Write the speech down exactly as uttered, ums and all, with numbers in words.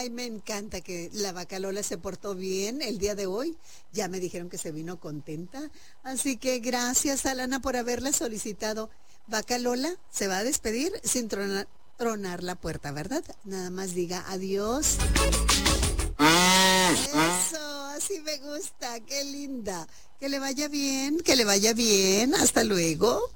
Ay, me encanta que la vaca Lola se portó bien el día de hoy. Ya me dijeron que se vino contenta. Así que gracias, Alana, por haberla solicitado. Vaca Lola se va a despedir sin tronar, tronar la puerta, ¿verdad? Nada más diga adiós. Eso, así me gusta, qué linda. Que le vaya bien, que le vaya bien. Hasta luego.